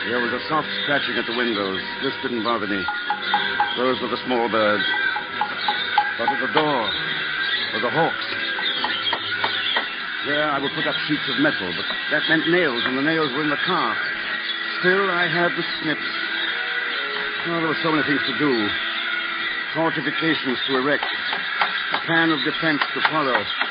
There was a soft scratching at the windows. This didn't bother me. Those were the small birds. But at the door were the hawks. There I would put up sheets of metal, but that meant nails, and the nails were in the car. Still, I had the snips. Oh, there were so many things to do. Fortifications to erect. A plan of defense to follow.